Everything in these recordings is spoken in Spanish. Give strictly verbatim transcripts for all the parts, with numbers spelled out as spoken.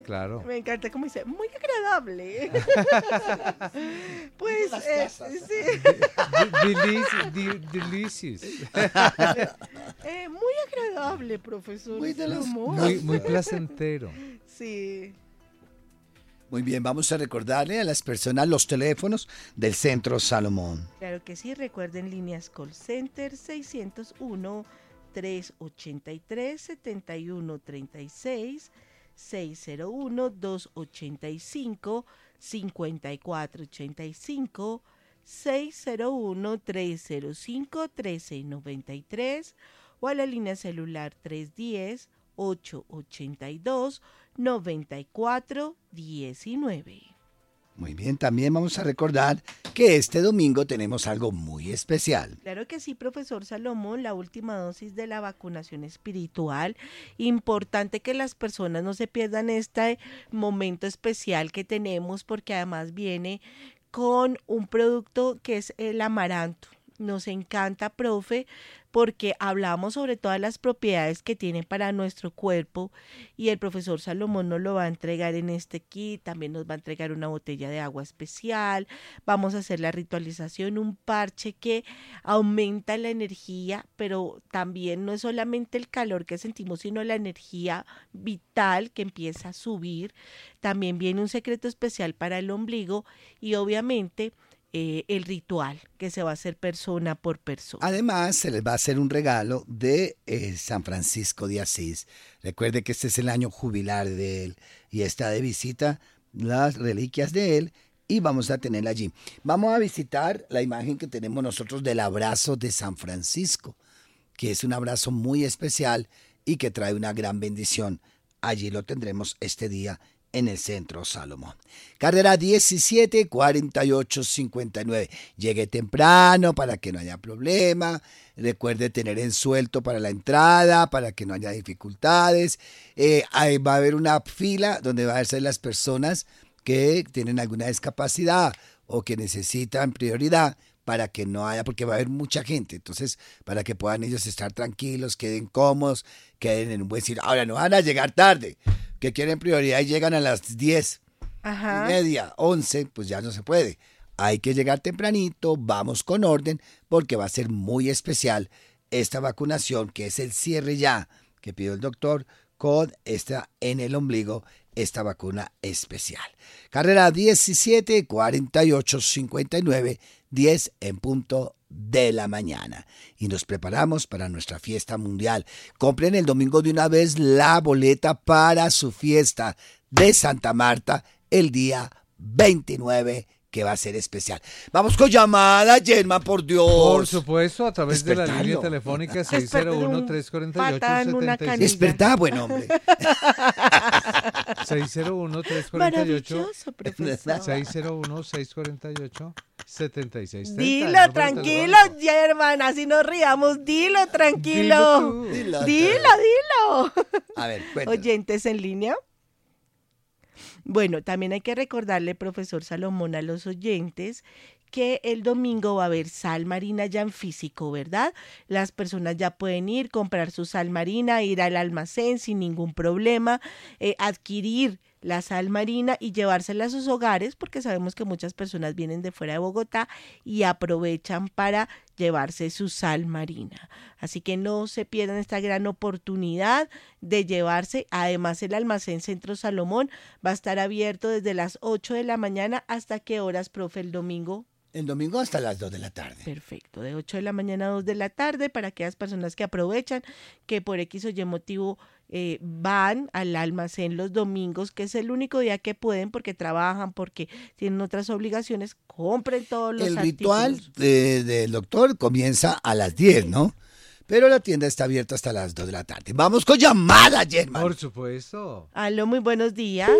Claro. Me encanta cómo dice, muy agradable. Pues, eh, sí. Delici- de- delicious. Eh, muy agradable, profesor. Muy de los- Salomón. Muy, muy placentero. Sí. Muy bien, vamos a recordarle a las personas los teléfonos del Centro Salomón. Claro que sí, recuerden líneas call center seiscientos uno, trescientos ochenta y tres, setenta y uno treinta y seis, seiscientos uno, doscientos ochenta y cinco, cincuenta y cuatro ochenta y cinco, seiscientos uno, trescientos cinco, trece noventa y tres o a la línea celular trescientos diez, ochocientos ochenta y dos, noventa y cuatro diecinueve. Muy bien, también vamos a recordar que este domingo tenemos algo muy especial. Claro que sí, profesor Salomón, la última dosis de la vacunación espiritual. Importante que las personas no se pierdan este momento especial que tenemos porque además viene con un producto que es el amaranto. Nos encanta, profe, porque hablamos sobre todas las propiedades que tiene para nuestro cuerpo y el profesor Salomón nos lo va a entregar en este kit, también nos va a entregar una botella de agua especial, vamos a hacer la ritualización, un parche que aumenta la energía, pero también no es solamente el calor que sentimos, sino la energía vital que empieza a subir. También viene un secreto especial para el ombligo y obviamente Eh, el ritual que se va a hacer persona por persona. Además, se les va a hacer un regalo de eh, San Francisco de Asís. Recuerde que este es el año jubilar de él y está de visita las reliquias de él y vamos a tenerla allí. Vamos a visitar la imagen que tenemos nosotros del abrazo de San Francisco, que es un abrazo muy especial y que trae una gran bendición. Allí lo tendremos este día en el Centro Salomón. Carrera diecisiete, cuarenta y ocho, cincuenta y nueve. Llegue temprano para que no haya problema. Recuerde tener en suelto para la entrada, para que no haya dificultades. Eh, ahí va a haber una fila donde van a ser las personas que tienen alguna discapacidad o que necesitan prioridad para que no haya, porque va a haber mucha gente, entonces para que puedan ellos estar tranquilos, queden cómodos, queden en un buen sitio. Ahora no van a llegar tarde, que quieren prioridad y llegan a las diez Ajá. y media, once, pues ya no se puede. Hay que llegar tempranito, vamos con orden, porque va a ser muy especial esta vacunación, que es el cierre ya que pidió el doctor con esta en el ombligo, esta vacuna especial. Carrera diecisiete, cuarenta y ocho, cincuenta y nueve, diez en punto de la mañana. Y nos preparamos para nuestra fiesta mundial. Compren el domingo de una vez la boleta para su fiesta de Santa Marta el día veintinueve, que va a ser especial. Vamos con llamada, Germán, por Dios. Por supuesto, a través de la Despertarlo. línea telefónica seis cero uno, tres cuatro ocho, Patada en una siete seis. canilla. Despertá, buen hombre. seis cero uno, tres cuatro ocho, Maravilloso, profesor. seis cero uno, seis cuatro ocho, siete seis. Dilo tranquilo, Germán, así nos riamos. Dilo tranquilo. Dilo, Dilo, dilo. A ver, cuéntame. Oyentes en línea. Bueno, también hay que recordarle, profesor Salomón, a los oyentes que el domingo va a haber sal marina ya en físico, ¿verdad? Las personas ya pueden ir, comprar su sal marina, ir al almacén sin ningún problema, eh, adquirir la sal marina y llevársela a sus hogares, porque sabemos que muchas personas vienen de fuera de Bogotá y aprovechan para llevarse su sal marina. Así que no se pierdan esta gran oportunidad de llevarse. Además, el almacén Centro Salomón va a estar abierto desde las ocho de la mañana. ¿Hasta qué horas, profe, el domingo? El domingo hasta las dos de la tarde. Perfecto, de ocho de la mañana a dos de la tarde para aquellas personas que aprovechan, que por X o Y motivo eh, van al almacén los domingos, que es el único día que pueden porque trabajan, porque tienen otras obligaciones, compren todos los El artículos. ritual de- del doctor comienza a las diez, ¿no? Pero la tienda está abierta hasta las dos de la tarde. Vamos con llamada, Germán. Por supuesto. Aló, muy buenos días.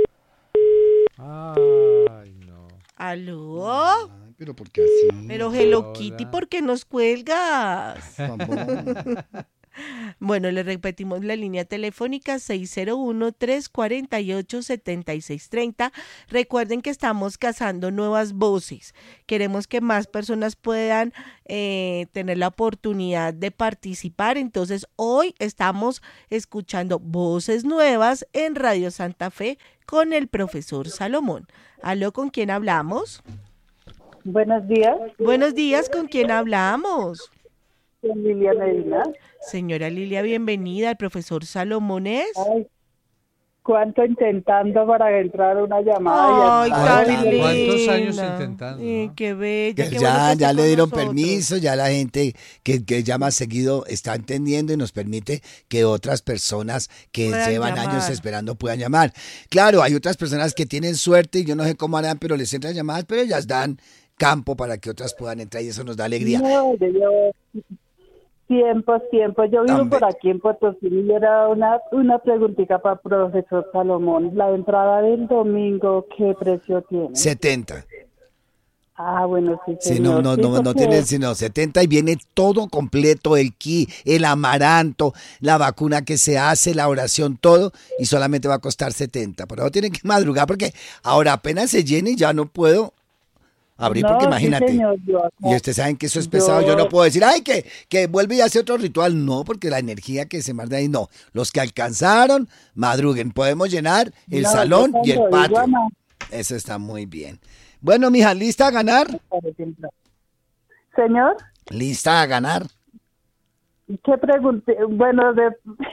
Ay, no. Aló. Ay, pero ¿por qué así? Pero Hello Hola. Kitty, ¿por qué nos cuelgas? Por favor. Bueno, le repetimos la línea telefónica seis cero uno, tres cuatro ocho, siete seis tres cero. Recuerden que estamos cazando nuevas voces. Queremos que más personas puedan eh, tener la oportunidad de participar. Entonces, hoy estamos escuchando voces nuevas en Radio Santa Fe con el profesor Salomón. ¿Aló, con quién hablamos? Buenos días, Buenos días, ¿con quién hablamos? soy Lilia Medina. Señora Lilia, bienvenida. El profesor Salomón es. Ay, cuánto intentando para entrar una llamada. Ay, y tan tan linda. ¿Cuántos años linda. intentando, Eh, no? qué bella. Que qué ya, bueno que ya esté le con dieron nosotros. permiso, ya la gente que, que llama seguido está entendiendo y nos permite que otras personas que Puedan llevan llamar. años esperando puedan llamar. Claro, hay otras personas que tienen suerte y yo no sé cómo harán, pero les entran llamadas, pero ellas dan campo para que otras puedan entrar y eso nos da alegría. No, yo llevo tiempos, tiempos. Yo vivo Tan por bello. aquí en Potosí y era una, una preguntita para el profesor Salomón. La entrada del domingo, ¿qué precio tiene? setenta. Ah, bueno, sí, Sí, señor. no, no, Sí, no, no porque- tiene sino setenta y viene todo completo, el ki, el amaranto, la vacuna que se hace, la oración, todo, y solamente va a costar setenta. Por eso tienen que madrugar porque ahora apenas se llene y ya no puedo abrir No, porque sí, imagínate. señor, yo acá- Y ustedes saben que eso es pesado, yo, Yo- no puedo decir, ay, que, que vuelve y hace otro ritual. No, porque la energía que se manda ahí, no. Los que alcanzaron, madruguen. Podemos llenar el No, salón yo y el cuando digo patio. ama- Eso está muy bien. Bueno, mija, ¿lista a ganar? por ejemplo. Señor, ¿Lista a ganar? ¿qué pregunté? Bueno, de...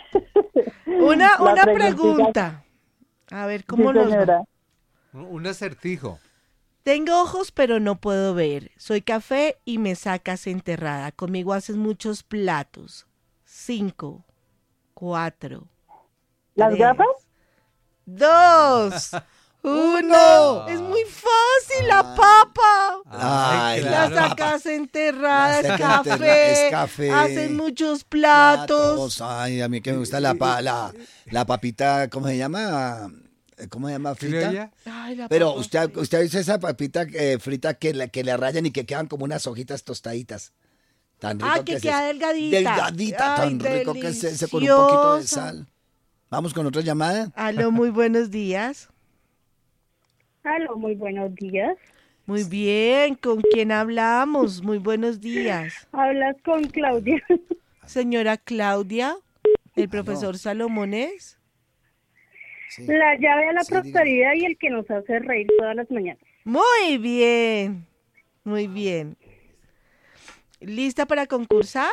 Una, La una preguntita- pregunta. A ver, Sí, ¿cómo nos va? señora. Un acertijo. Tengo ojos, pero no puedo ver. Soy café y me sacas enterrada. Conmigo haces muchos platos. Cinco, cuatro, ¿Las tres, gafas? dos, uno. Es muy fácil, la papa. Ay, La claro. sacas enterrada, La es saca café, enterrada, es café. hacen muchos platos. Ay, a mí que me gusta la, pa- la, la papita, ¿cómo se llama? ¿Cómo se llama? Frita. ¿Criolla? Ay, la Pero papa usted, frita. usted ha visto esa papita eh, frita que, la, que le rayan y que quedan como unas hojitas tostaditas. Tan rico Ah, que es queda eso. delgadita. Delgadita, Ay, tan rico que es ese con un poquito de deliciosa. sal. Vamos con otra llamada. Aló, muy buenos días. Aló, muy buenos días. Muy bien, ¿con quién hablamos? Muy buenos días. Hablas con Claudia. Señora Claudia, el profesor Salomón es. Sí. La llave a la Sí, prosperidad y el que nos hace reír todas las mañanas. Muy bien, muy bien. ¿Lista para concursar?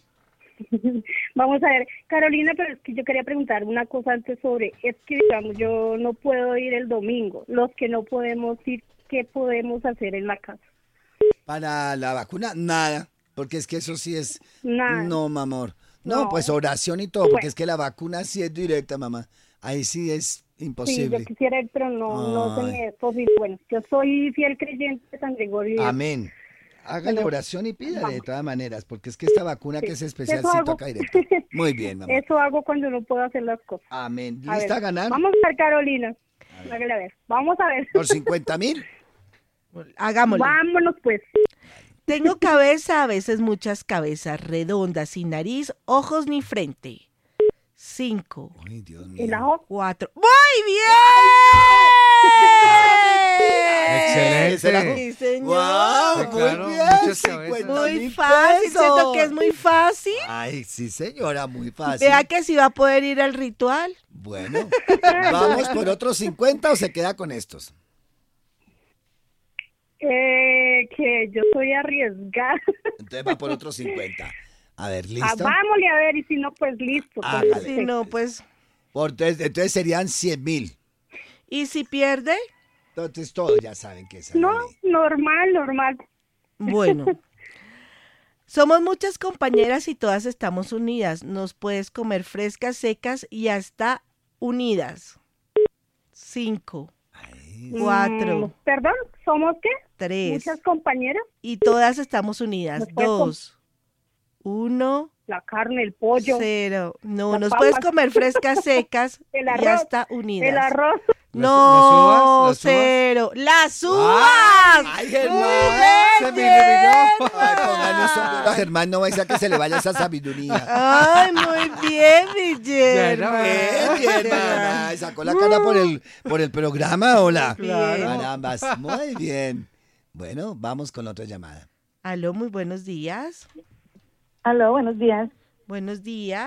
Vamos a ver, Carolina, pero es que yo quería preguntar una cosa antes sobre, es que digamos, yo no puedo ir el domingo. Los que no podemos ir, ¿qué podemos hacer en la casa? Para la vacuna, nada. Porque es que eso sí es... Nada. No, mamor. No, No. pues oración y todo, porque Bueno. es que la vacuna sí es directa, mamá. Ahí sí es Sí, imposible. yo quisiera ir, pero no, no se Ay. me es posible. Bueno, yo soy fiel creyente de San Gregorio. y- Amén. Hágale Bueno, oración y pídale de vamos. todas maneras, porque es que esta vacuna que es Sí, especial eso sí hago. toca directo. Muy bien, mamá. Eso hago cuando no puedo hacer las cosas. Amén. A ¿Lista ver, a ganar? Vamos a ver, Carolina. Hágale a ver. Vamos a ver. Por cincuenta mil. Hagámoslo. Vámonos, pues. Tengo cabeza, a veces muchas cabezas, redondas, sin nariz, ojos ni frente. Cinco, Ay, Dios El mío. ajo. cuatro. ¡Muy bien! Excelente. Sí, señor. ¡Guau! Sí, Muy claro, bien. muchas cincuenta cabezas. Muy mil fácil, pesos. siento que es muy fácil. Ay, sí, señora, muy fácil. Vea que sí va a poder ir al ritual. Bueno, ¿vamos por otros cincuenta o se queda con estos? Eh, que yo soy arriesgada. Entonces va por otros cincuenta. A ver, Ah, ¿listo? vámonos a ver, y si no, pues listo. Ah, Pues, Hágale. Si no, pues. Por entonces, entonces serían cien mil. ¿Y si pierde? Entonces todos ya saben que es no, normal, normal. Bueno. Somos muchas compañeras y todas estamos unidas. Nos puedes comer frescas, secas y hasta unidas. Cinco, cuatro, Mm, Perdón, ¿somos qué? tres. Muchas compañeras. Y todas estamos unidas. ¿Nos puedes com- Dos, uno, La carne, el pollo, cero. No, Las nos puedes papas. comer frescas, secas El y arroz, hasta unidas. el arroz. No, ¿Las uvas? ¿Las uvas? cero. ¡Las uvas! ¡Ay, Muy Germán! bien, Se me iluminó. Ay, póngale un sombrero a Germán, no vaya a que se le vaya esa sabiduría. Ay, muy bien, mi Germán. Bien, Germán. Ay, sacó la cara por el, por el programa, hola. Bien. Carambas, muy bien. Bueno, vamos con otra llamada. Aló, muy buenos días. Aló, buenos días. Buenos días.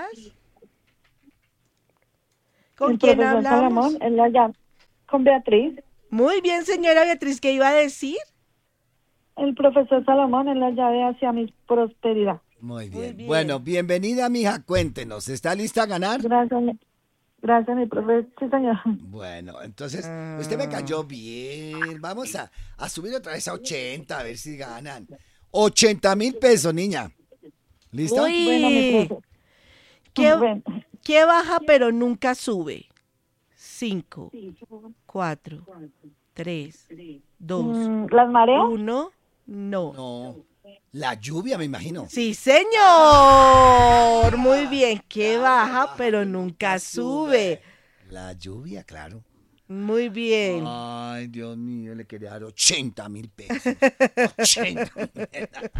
¿Con El quién profesor hablamos? Salomón, él la llama. Con Beatriz. Muy bien, señora Beatriz, ¿qué iba a decir? El profesor Salomón es la llave hacia mi prosperidad. Muy bien. bien. Bueno, bienvenida, mija. Cuéntenos, ¿está lista a ganar? Gracias, mi- gracias, mi profesor. Sí, señor. Bueno, entonces, usted me cayó bien. Vamos a, a subir otra vez a ochenta, a ver si ganan. ochenta mil pesos, niña. ¿Lista? Uy, Bueno, mi profesor. ¿qué, Bueno, qué baja pero nunca sube? Cinco, cuatro, tres, dos, mm, ¿las mareas? uno, no. No. La lluvia, me imagino. Sí, señor. Muy bien, que baja pero nunca sube. La lluvia, claro. Muy bien. Ay, Dios mío, le quería dar ochenta mil pesos. ochenta mil.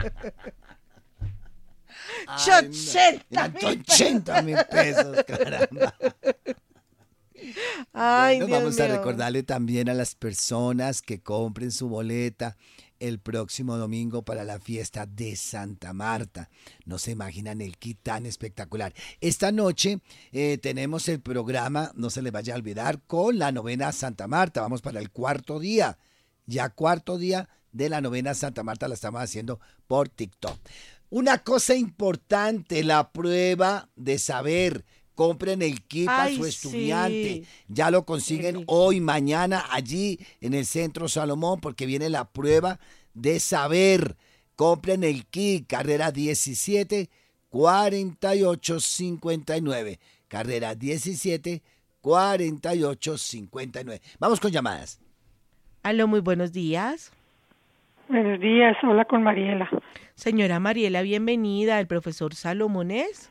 Ay, no. ochenta Eran mil ochenta mil pesos, caramba. Ay, Bueno, Dios vamos a mío. recordarle también a las personas que compren su boleta el próximo domingo para la fiesta de Santa Marta. No se imaginan el kit tan espectacular. Esta noche eh, tenemos el programa, no se les vaya a olvidar, con la novena Santa Marta. Vamos para el cuarto día. Ya cuarto día de la novena Santa Marta la estamos haciendo por TikTok. Una cosa importante, la prueba de saber. Compren el kit a Ay, su estudiante. sí. Ya lo consiguen Qué rico. hoy, mañana, allí en el Centro Salomón, porque viene la prueba de saber. Compren el kit, carrera diecisiete, cuarenta y ocho, cincuenta y nueve. Carrera diecisiete, cuarenta y ocho, cincuenta y nueve. Vamos con llamadas. Aló, muy buenos días. Buenos días, hola con Mariela. Señora Mariela, bienvenida. ¿El profesor Salomón-es?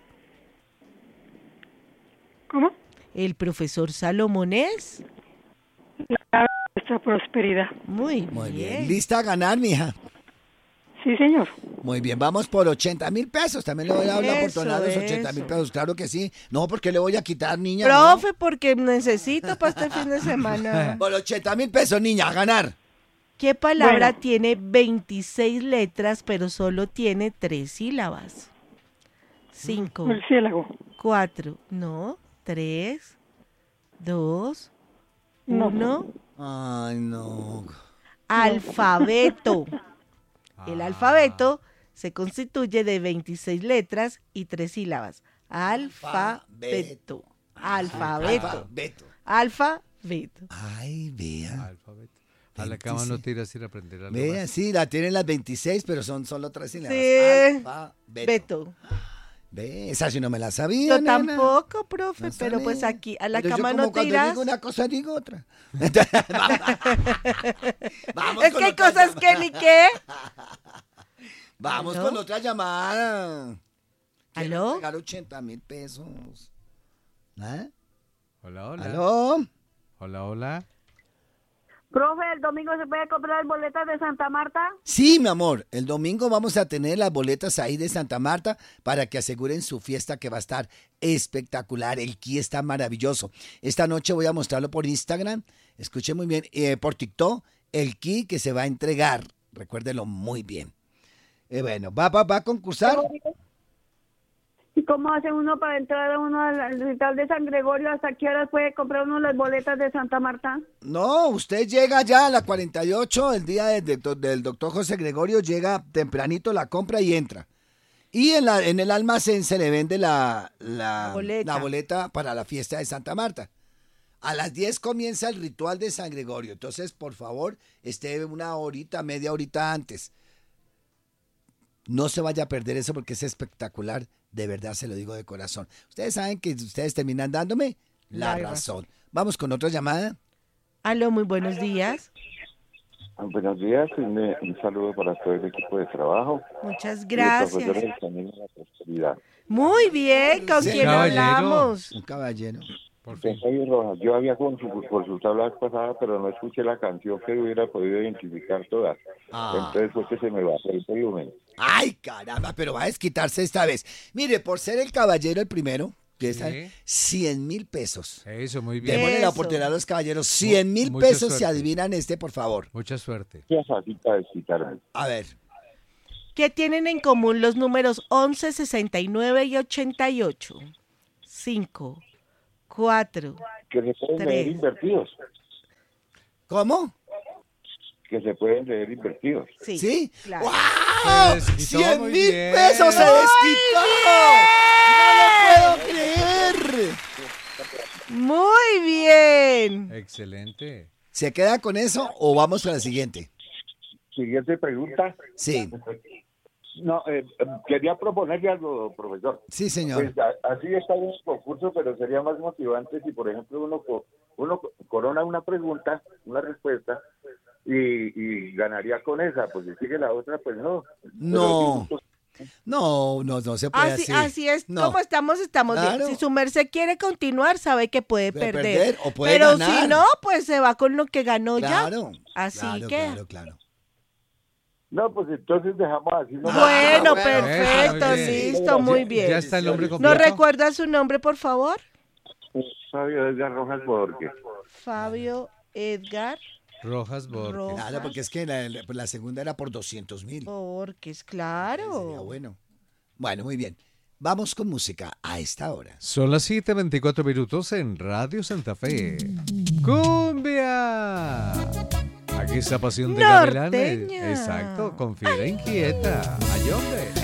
¿Cómo? ¿El profesor Salomón-es? La nuestra prosperidad. Muy, Muy bien. bien. ¿Lista a ganar, mija? Sí, señor. Muy bien, vamos por ochenta mil pesos. También le voy a dar la Eso, oportunidad de los ochenta mil eso. pesos. Claro que sí. No, porque le voy a quitar, niña. Profe, porque necesito para este fin de semana. No. Por ochenta mil pesos, niña, a ganar. ¿Qué palabra Bueno. tiene veintiséis letras pero solo tiene tres sílabas? Cinco, Murciélago. cuatro, no, tres, dos, No. uno. Ay, no. Alfabeto. El Ah. alfabeto se constituye de veintiséis letras y tres sílabas. Alfabeto. Alfabeto. Alfabeto. Alfabeto. Ay, vea. Alfabeto. A la cama no te irás a ir a aprender algo Vea, más. sí, la tienen las veintiséis, pero son solo tres sílabas. Sí. Alfabeto. Beto. Ve, esa sí no me la sabía, Yo nena. tampoco, profe, No pero pues sabía. aquí a la Pero yo cama como no te cuando irás. digo una cosa, digo otra. Vamos Es con que hay otra cosas que llamada. ni qué. Vamos ¿Aló? con otra llamada. Quiero ¿Aló? regalar ochenta mil pesos. ¿Ah? Hola, hola. ¿Aló? Hola, hola. Profe, ¿el domingo se puede comprar boletas de Santa Marta? Sí, mi amor. El domingo vamos a tener las boletas ahí de Santa Marta para que aseguren su fiesta que va a estar espectacular. El ki está maravilloso. Esta noche voy a mostrarlo por Instagram. Escuche muy bien. Eh, por TikTok, el ki que se va a entregar. Recuérdelo muy bien. Eh, bueno, ¿va, va, va a concursar? ¿Y cómo hace uno para entrar a uno al, al ritual de San Gregorio? ¿Hasta qué horas puede comprar uno las boletas de Santa Marta? No, usted llega ya a la cuarenta y ocho, el día del, del, del doctor José Gregorio, llega tempranito, la compra y entra. Y en, la, en el almacén se le vende la, la, Boleta. la boleta para la fiesta de Santa Marta. A las diez comienza el ritual de San Gregorio. Entonces, por favor, esté una horita, media horita antes. No se vaya a perder eso porque es espectacular. De verdad se lo digo de corazón. Ustedes saben que ustedes terminan dándome la, La razón. Vamos con otra llamada. Aló, muy buenos días. Buenos días, un, un saludo para todo el equipo de trabajo. Muchas Y los gracias. profesores del Camino de la Prosperidad. Muy bien, ¿con Sí. quién Caballero. hablamos? Un caballero. Por fin. Don Fabio Rojas, yo había consu- consultado la vez pasada, pero no escuché la canción que hubiera podido identificar todas. Ah. Entonces fue que se me bajó el volumen. Ay, caramba, pero va a desquitarse esta vez. Mire, por ser el caballero el primero, que Sí. es cien mil pesos. Eso, muy bien. Démosle la Eso. oportunidad a los caballeros. cien mil mucha pesos si suerte. adivinan este, por favor. Mucha suerte. Qué fácil para desquitarme. A ver. ¿Qué tienen en común los números once, sesenta y nueve y ochenta y ocho? cinco, cuatro. Que se pueden Tres. leer invertidos. ¿Cómo? Que se pueden leer invertidos. Sí. ¿Sí? claro. ¡Wow! Se desquitó ¡cien muy mil bien. pesos se desquitó! ¡No lo puedo creer! Muy bien. Excelente. ¿Se queda con eso o vamos a la siguiente? Siguiente pregunta. Sí, No, eh, eh, quería proponerle algo, profesor. sí, señor. Pues a- así está bien el concurso, pero sería más motivante si, por ejemplo, uno co- uno co- corona una pregunta, una respuesta, y, y ganaría con esa. Pues si sigue la otra, pues no. No. Pero No, no, no se puede Así, así. así es, No. como estamos, estamos Claro. bien. Si su merced quiere continuar, sabe que puede Puede perder. perder o puede Pero ganar. si no, pues se va con lo que ganó ya. Claro. Así claro, que. Claro, claro. No, pues entonces dejamos así. ¿no? Bueno, bueno, perfecto, eso, muy bien. listo, muy Ya bien. está el nombre completo. ¿Nos recuerda su nombre, por favor? Fabio Edgar Rojas Borges. Fabio Edgar Rojas Borges. Rojas. Claro, porque es que la, la- pues la segunda era por doscientos mil. Borges, Sería claro. bueno. Bueno, muy bien. Vamos con música a esta hora. Son las siete veinticuatro minutos en Radio Santa Fe. ¡Cumbia! Aquí está Pasión de Gavilanes. Norteña. Exacto, con Fiera Inquieta. ¡Ay, hombre!